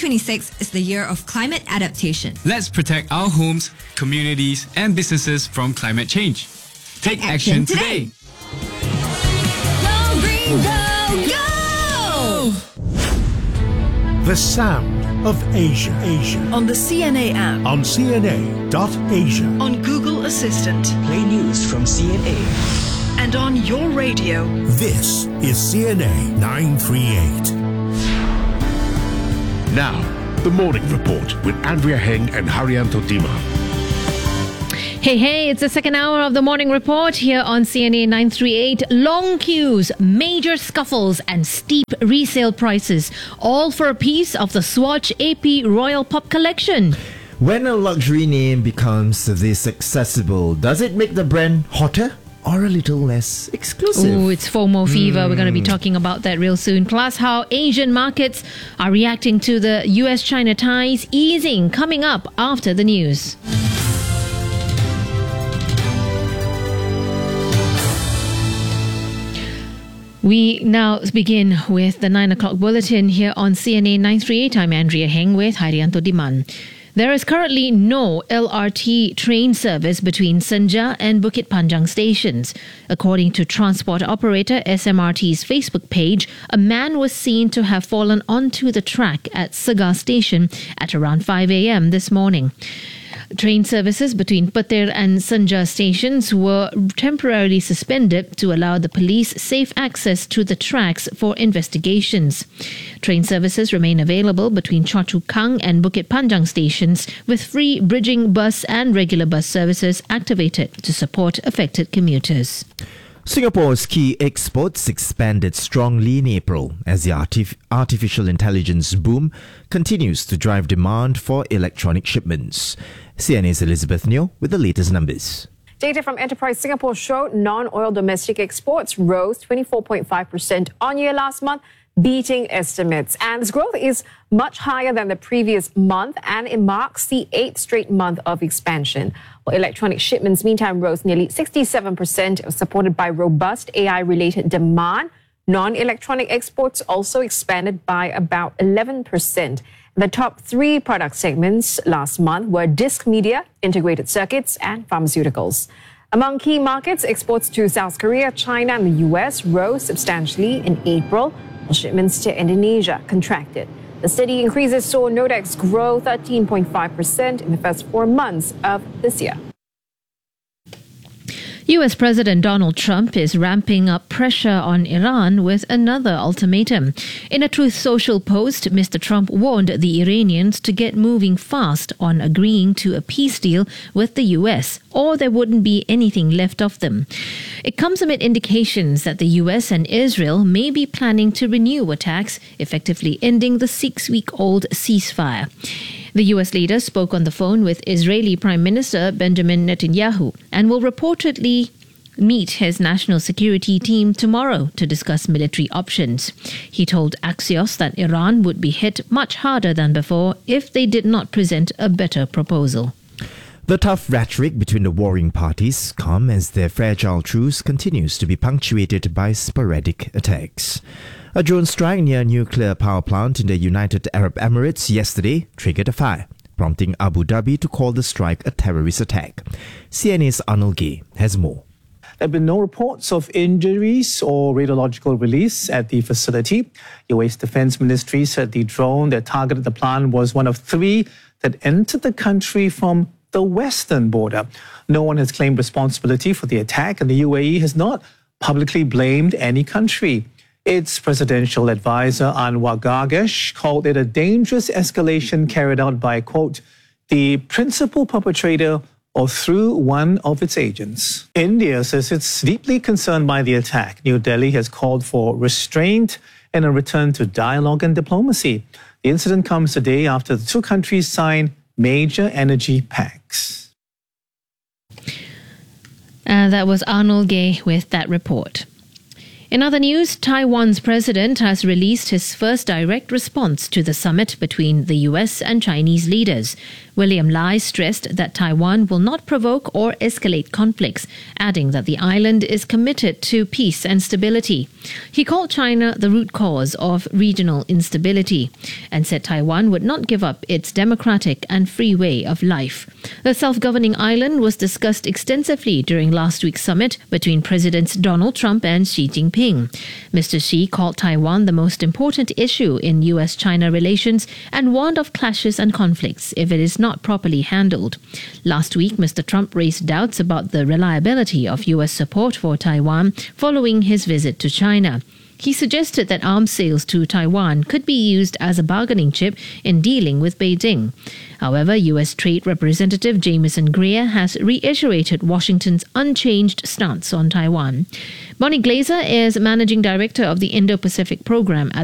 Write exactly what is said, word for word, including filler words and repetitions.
twenty-six is the year of climate adaptation. Let's protect our homes, communities, and businesses from climate change. Take, Take action, action today. today. Go green, go, go! The sound of Asia. Asia. On the C N A app. On C N A dot asia. On Google Assistant. Play news from C N A. And on your radio. This is C N A nine thirty-eight. Now, the Morning Report with Andrea Heng and Haryanto Dima. Hey, hey, it's the second hour of the Morning Report here on C N A nine thirty-eight. Long queues, major scuffles and steep resale prices, all for a piece of the Swatch A P Royal Pop collection. When a luxury name becomes this accessible, does it make the brand hotter or a little less exclusive? Oh, it's FOMO fever. Mm. We're going to be talking about that real soon. Plus, how Asian markets are reacting to the U S China ties easing, coming up after the news. We now begin with the nine o'clock bulletin here on C N A nine thirty-eight. I'm Andrea Heng with Haryanto Diman. There is currently no L R T train service between Senja and Bukit Panjang stations. According to transport operator S M R T's Facebook page, a man was seen to have fallen onto the track at Segar station at around five a.m. this morning. Train services between Patir and Senja stations were temporarily suspended to allow the police safe access to the tracks for investigations. Train services remain available between Choa Chu Kang and Bukit Panjang stations, with free bridging bus and regular bus services activated to support affected commuters. Singapore's key exports expanded strongly in April as the artif- artificial intelligence boom continues to drive demand for electronic shipments. C N A's Elizabeth Neo with the latest numbers. Data from Enterprise Singapore showed non-oil domestic exports rose twenty-four point five percent on year last month, beating estimates. And this growth is much higher than the previous month, and it marks the eighth straight month of expansion. Well, electronic shipments, meantime, rose nearly sixty-seven percent, supported by robust A I-related demand. Non-electronic exports also expanded by about eleven percent. The top three product segments last month were disc media, integrated circuits, and pharmaceuticals. Among key markets, exports to South Korea, China, and the U S rose substantially in April, while shipments to Indonesia contracted. The steady increases saw Nodex grow thirteen point five percent in the first four months of this year. U S President Donald Trump is ramping up pressure on Iran with another ultimatum. In a Truth Social post, Mister Trump warned the Iranians to get moving fast on agreeing to a peace deal with the U S, or there wouldn't be anything left of them. It comes amid indications that the U S and Israel may be planning to renew attacks, effectively ending the six-week-old ceasefire. The U S leader spoke on the phone with Israeli Prime Minister Benjamin Netanyahu and will reportedly meet his national security team tomorrow to discuss military options. He told Axios that Iran would be hit much harder than before if they did not present a better proposal. The tough rhetoric between the warring parties come as their fragile truce continues to be punctuated by sporadic attacks. A drone strike near a nuclear power plant in the United Arab Emirates yesterday triggered a fire, prompting Abu Dhabi to call the strike a terrorist attack. C N A's Arnold Gay has more. There have been no reports of injuries or radiological release at the facility. U S Defense Ministry said the drone that targeted the plant was one of three that entered the country from the western border. No one has claimed responsibility for the attack, and the U A E has not publicly blamed any country. Its presidential advisor, Anwar Gargash, called it a dangerous escalation carried out by, quote, the principal perpetrator or through one of its agents. India says it's deeply concerned by the attack. New Delhi has called for restraint and a return to dialogue and diplomacy. The incident comes a day after the two countries signed major energy pacts. And that was Arnold Gay with that report. In other news, Taiwan's president has released his first direct response to the summit between the U S and Chinese leaders. William Lai stressed that Taiwan will not provoke or escalate conflicts, adding that the island is committed to peace and stability. He called China the root cause of regional instability and said Taiwan would not give up its democratic and free way of life. The self-governing island was discussed extensively during last week's summit between Presidents Donald Trump and Xi Jinping. Mister Xi called Taiwan the most important issue in U S China relations and warned of clashes and conflicts if it is not properly handled. Last week, Mister Trump raised doubts about the reliability of U S support for Taiwan following his visit to China. He suggested that arms sales to Taiwan could be used as a bargaining chip in dealing with Beijing. However, U S Trade Representative Jamieson Greer has reiterated Washington's unchanged stance on Taiwan. Bonnie Glazer is Managing Director of the Indo-Pacific Program at